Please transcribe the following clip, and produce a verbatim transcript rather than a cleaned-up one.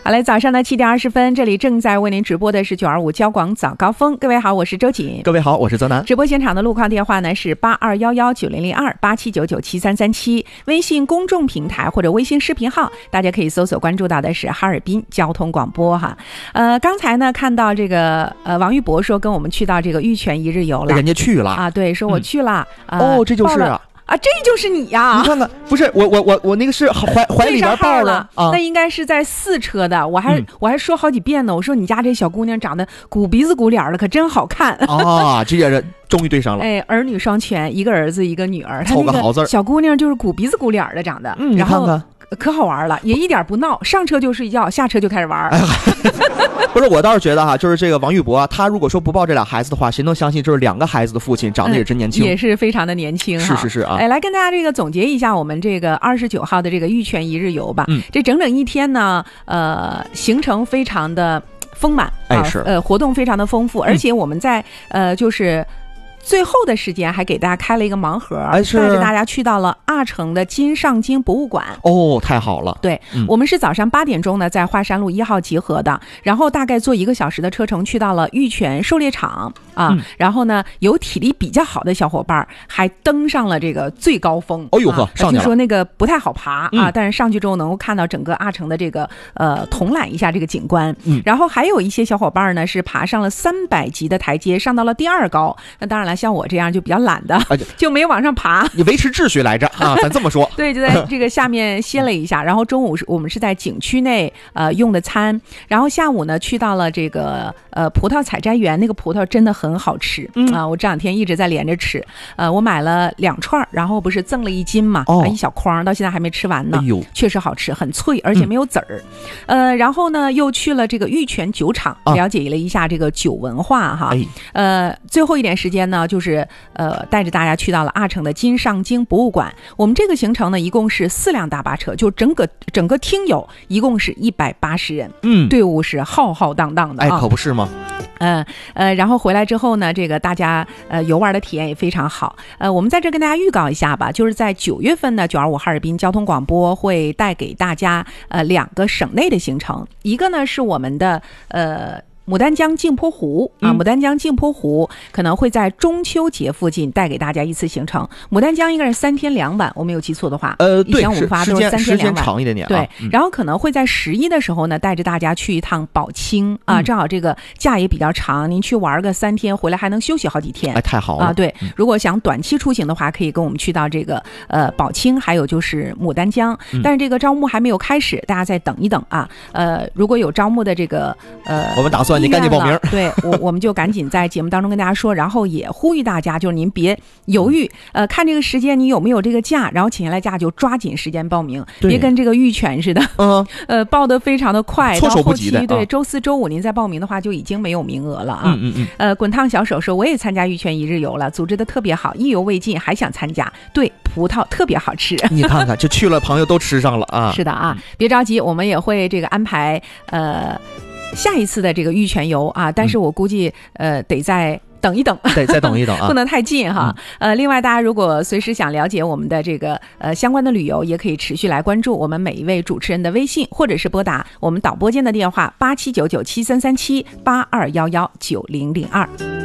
好嘞，早上的七点二十分，这里正在为您直播的是九二五交广早高峰。各位好，我是周瑾。 各位好，我是泽南。 直播现场的路况电话呢是八二幺幺九零零二八七九九七三三七，微信公众平台或者微信视频号，大家可以搜索关注到的是哈尔滨交通广播哈。呃，刚才呢看到这个呃王玉博说跟我们去到这个玉泉一日游了， 人家去了啊，对，说我去了。 嗯呃、哦，这就是啊。 啊，这就是你呀！ 你看看，不是我我我我那个是怀怀里边抱了啊，那应该是在四车的。我还、嗯、我还说好几遍呢，我说你家这小姑娘长得鼓鼻子鼓脸的，可真好看啊！这人终于对上了。 哎，儿女双全，一个儿子一个女儿， 凑个好字。 小姑娘就是鼓鼻子鼓脸的长得， 嗯， 然后你看看。 可好玩了，也一点不闹，上车就睡觉，下车就开始玩。 哎、不是，我倒是觉得哈，就是这个王玉博啊，他如果说不抱这俩孩子的话，谁能相信就是两个孩子的父亲长得也真年轻， 嗯、也是非常的年轻。 是是是啊， 哎，来跟大家这个总结一下我们这个二十九号的这个玉泉一日游吧。嗯，这整整一天呢，呃，行程非常的丰满， 哎是， 呃，活动非常的丰富，而且我们在、嗯、呃就是。最后的时间还给大家开了一个盲盒， 哎、 带着大家去到了阿城的金上京博物馆。 哦，太好了！ 对、嗯，我们是早上八点钟呢，在华山路一号集合的，然后大概坐一个小时的车程去到了玉泉狩猎场啊、嗯，然后呢，有体力比较好的小伙伴还登上了这个最高峰。 哦呦呵，上去了！ 据说那个不太好爬、 嗯、 啊，但是上去之后能够看到整个阿城的这个呃统览一下这个景观。嗯，然后还有一些小伙伴呢是爬上了三百级的台阶，上到了第二高。那当然了。像我这样就比较懒的，就没往上爬。 你维持秩序来着啊，咱这么说。 对，就在这个下面歇了一下，然后中午是我们是在景区内呃用的餐，然后下午呢去到了这个呃葡萄采摘园，那个葡萄真的很好吃、嗯、啊！我这两天一直在连着吃，呃，我买了两串，然后不是赠了一斤嘛，哦、一小筐，到现在还没吃完呢。 哎呦， 确实好吃，很脆，而且没有籽儿、嗯。呃，然后呢又去了这个玉泉酒厂，了解了一下这个酒文化哈。哎、呃，最后一点时间呢。就是呃，带着大家去到了阿城的金上京博物馆。我们这个行程呢，一共是四辆大巴车，就整个整个听友一共是一百八十人，嗯，队伍是浩浩荡荡的、啊， 哎，可不是吗？ 嗯 呃, 呃，然后回来之后呢，这个大家呃游玩的体验也非常好。呃，我们在这跟大家预告一下吧，就是在九月份呢，九二五哈尔滨交通广播会带给大家呃两个省内的行程，一个呢是我们的呃。牡丹江镜泊湖啊，牡丹江镜泊湖可能会在中秋节附近带给大家一次行程。牡丹江应该是三天两晚，我没有记错的话。 呃， 以前我们发都是三天两晚， 时间长一点点、啊。 对、嗯，然后可能会在十一的时候呢，带着大家去一趟宝清啊、嗯，正好这个假也比较长，您去玩个三天，回来还能休息好几天。 哎，太好了啊！对，如果想短期出行的话，可以跟我们去到这个呃宝清，还有就是牡丹江。嗯、但是这个招募还没有开始，大家再等一等啊。呃，如果有招募的这个呃， 我们打算你赶紧报名。 对我，我们就赶紧在节目当中跟大家说，然后也呼吁大家，就是您别犹豫，呃，看这个时间你有没有这个假，然后请下来假就抓紧时间报名，别跟这个玉泉似的，嗯，呃，报得非常的快， 措手不及的。 到后期对，周四周五您再报名的话，就已经没有名额了啊。 嗯嗯嗯。 呃，滚烫小手说我也参加玉泉一日游了，组织的特别好，意犹未尽，还想参加。对，葡萄特别好吃。 你看看，就去了，朋友都吃上了啊。 是的啊，别着急，我们也会这个安排呃。下一次的这个玉泉游啊，但是我估计、嗯、呃得再等一等， 对，再等一等啊， 不能太近哈、嗯。呃，另外大家如果随时想了解我们的这个呃相关的旅游，也可以持续来关注我们每一位主持人的微信，或者是拨打我们导播间的电话八七九九七三三七八二幺幺九零零二。